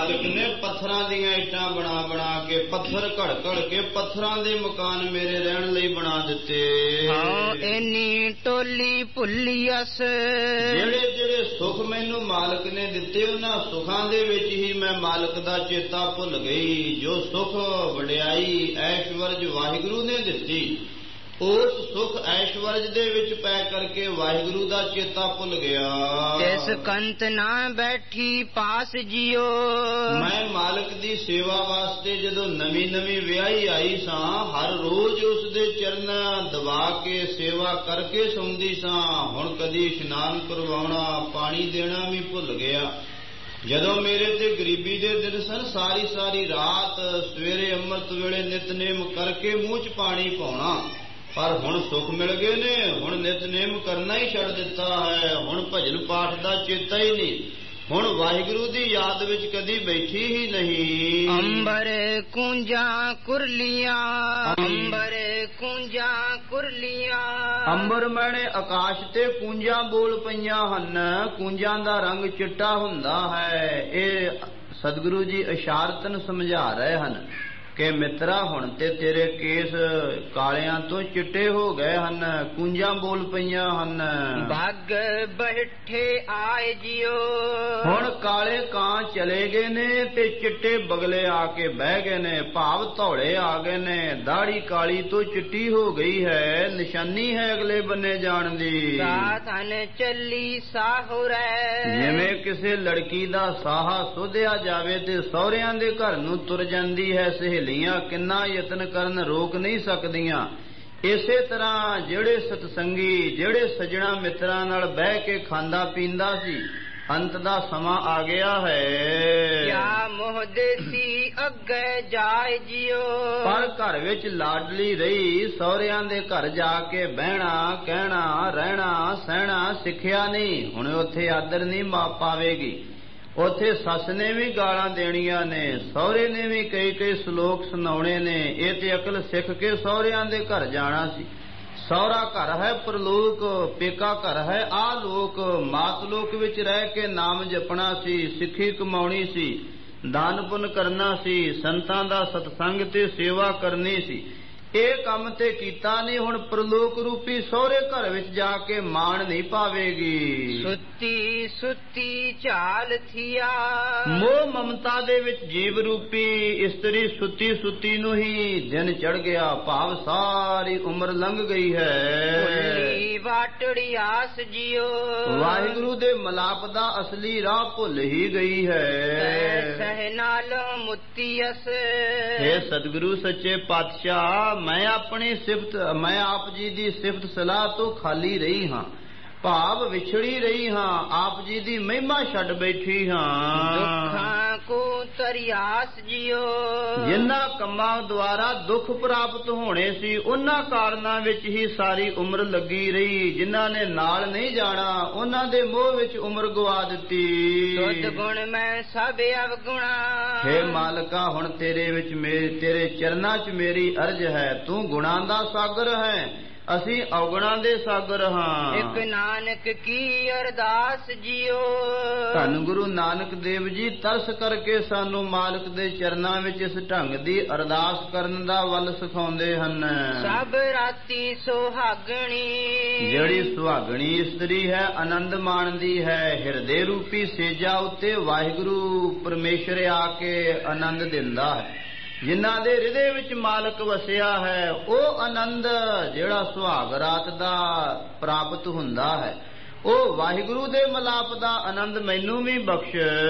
मालिक ने पत्थरां दियां इट्टां बना बना के पत्थर घड़ घड़ के पत्थरां दे मकान मेरे रहण लई बना दिते। एनी टोली भुल्लीअस जेड़े जेड़े सुख मैनू मालिक ने दिते उन्हां सुखां दे विच ही मैं मालिक दा चेता भुल गई। जो सुख वडियाई ऐश्वर्य वाहिगुरू ने दिती उस सुख ऐश्वर्य दे विच पै करके वाहिगुरू दा चेता भुल गया। तिस कंत ना बैठी पास जियो। मैं मालिक दी सेवा वास्ते जदों नवी नवी विआही आई सां हर रोज उस दे चरण दबा के सेवा करके सौंदी सां। हुण कदी इशनान करवाउणा पानी देना भी भुल गया। जदों मेरे ते गरीबी दे दिन सन सारी सारी रात सवेरे अंम੍ਰਿਤ वेले नितनेम करके मूँह च पानी पाउणा। पर हुण सुख मिल गए ने हुण नितनेम करना ही छड़ दिता है। हुण भजन पाठ दा चेता ही नहीं। हुण वाहिगुरू दी याद विच कदी बैठी ही नहीं। अंबर कूंजा कुरलियां अंबर कूंजा कुरलियां अंबर मैणे आकाश ते कूंजां बोल पईयां हन। कूंजां दा रंग चिट्टा हुंदा है। ਇਹ सतगुरु जी इशारतन समझा रहे ਹਨ कि मित्रा हुण ते तेरे केस कालियां तो चिट्टे हो गए हन। कूंजां बोल पईयां हन। बाग बैठे आए जियो। हुण काले कां चले गए ने ते चिट्टे बगले आके बह गए ने। भाव धौले आ गए ने। दाढ़ी काली तो चिट्टी हो गई है। निशानी है अगले बन्ने जाण दी। साधन चली साहुरै जिवें किसे लड़की दा साहा सोधिया जावे ते सहुरियां दे घर नूं तुर जांदी है। सहेलियां किन्ना यतन करन रोक नहीं सकदियां। इसे तरह जेड़े सतसंगी जेड़े सजणा मित्रां नाल बह के खांदा पींदा सी अंत दा समा आ गया है। क्या मोहदेसी अगे जाए जियो। पर घर विच लाडली रही सहुरियां दे घर जाके बहना कहना रहना सहना सिखिया नहीं। हुण उत्थे आदर नहीं माप पावेगी। ਉੱਥੇ ਸੱਸ ਨੇ ਵੀ ਗਾਲਾਂ ਦੇਣੀਆਂ ਨੇ ਸਹੁਰੇ ਨੇ ਵੀ ਕਈ ਕਈ ਸ਼ਲੋਕ ਸੁਣਾਉਣੇ ਨੇ। ਇਹ ਤੇ ਅਕਲ ਸਿੱਖ ਕੇ ਸਹੁਰਿਆਂ ਦੇ ਘਰ ਜਾਣਾ ਸੀ। ਸਹੁਰਾ ਘਰ ਹੈ ਪ੍ਰਲੋਕ ਪੇਕਾ ਘਰ ਹੈ ਆਲੋਕ। ਮਾਤ ਲੋਕ ਵਿੱਚ ਰਹਿ ਕੇ ਨਾਮ ਜਪਣਾ ਸੀ ਸਿੱਖੀ ਕਮਾਉਣੀ ਸੀ ਦਾਨ ਪੁੰਨ ਕਰਨਾ ਸੀ ਸੰਤਾਂ ਦਾ ਸਤਸੰਗ ਤੇ ਸੇਵਾ ਕਰਨੀ ਸੀ। ਇਹ ਕੰਮ ਤੇ ਕੀਤਾ ਨਹੀਂ। ਹੁਣ ਪ੍ਰਲੋਕ ਰੂਪੀ ਸਹੁਰੇ ਘਰ ਵਿੱਚ ਜਾ ਕੇ ਮਾਣ ਨਹੀਂ ਪਾਵੇਗੀ। ਸੁੱਤੀ ਸੁੱਤੀ ਝਾਲ ਥੀਆ ਮੋਹ ਮਮਤਾ ਦੇ ਵਿੱਚ ਜੀਵ ਰੂਪੀ ਇਸਤਰੀ ਸੁੱਤੀ ਸੁੱਤੀ ਨੂੰ ਹੀ ਦਿਨ ਚੜ ਗਿਆ। ਭਾਵ ਸਾਰੀ ਉਮਰ ਲੰਘ ਗਈ ਹੈ। ਵਾਟੜੀ ਆਸ ਜਿਓ ਵਾਹਿਗੁਰੂ ਦੇ ਮਲਾਪ ਦਾ ਅਸਲੀ ਰਾਹ ਭੁੱਲ ਹੀ ਗਈ ਹੈ। ਸਹਿ ਨਾਲ ਮੁੱਤੀਅਸ हे सतगुरु सच्चे पातशाह मैं अपनी सिफत मैं आप जी दी सिफत सलाह तो खाली रही हाँ। भाव विछड़ी रही हाँ। आप जी दी महिमा छड़ बैठी हाँ। दुखां को तरियास जियो जिन्ना कम्मां द्वारा दुख प्राप्त होने सी उन्हां कारणां विच ही सारी उम्र लगी रही। जिन्हां ने नाल नहीं जाना उन्हां दे मोह विच उम्र गवा दित्ती। तुद गुण मैं सब अवगुणा हे मालिका हुण तेरे विच तेरे चरनां च मेरी अर्ज है। तू गुणां दा सागर है ਅਸੀਂ ਔਗਣਾਂ ਦੇ ਸਾਗਰ ਹਾਂ। ਇੱਕ ਨਾਨਕ ਕੀ ਅਰਦਾਸ ਜਿਓ ਧੰਨ ਗੁਰੂ ਨਾਨਕ ਦੇਵ ਜੀ ਤਰਸ ਕਰਕੇ ਸਾਨੂੰ ਮਾਲਕ ਦੇ ਚਰਨਾਂ ਵਿੱਚ ਇਸ ਢੰਗ ਦੀ ਅਰਦਾਸ ਕਰਨ ਦਾ ਵੱਲ ਸਿਖਾਉਂਦੇ ਹਨ। ਸਭ ਰਾਤੀ ਸੁਹਾਗਣੀ ਜਿਹੜੀ ਸੁਹਾਗਣੀ ਇਸਤਰੀ ਹੈ ਆਨੰਦ ਮਾਣਦੀ ਹੈ। ਹਿਰਦੇ ਰੂਪੀ ਸੇਜਾ ਉੱਤੇ ਵਾਹਿਗੁਰੂ ਪਰਮੇਸ਼ਰ ਆ ਕੇ ਆਨੰਦ ਦਿੰਦਾ ਹੈ। ਜਿਨ੍ਹਾਂ ਦੇ ਹਿਰਦੇ ਵਿੱਚ ਮਾਲਕ ਵਸਿਆ ਹੈ ਉਹ ਆਨੰਦ ਜਿਹੜਾ ਸੁਹਾਗ ਰਾਤ ਦਾ ਪ੍ਰਾਪਤ ਹੁੰਦਾ ਹੈ ਉਹ ਵਾਹਿਗੁਰੂ ਦੇ ਮਲਾਪ ਦਾ ਆਨੰਦ ਮੈਨੂੰ ਵੀ ਬਖਸ਼।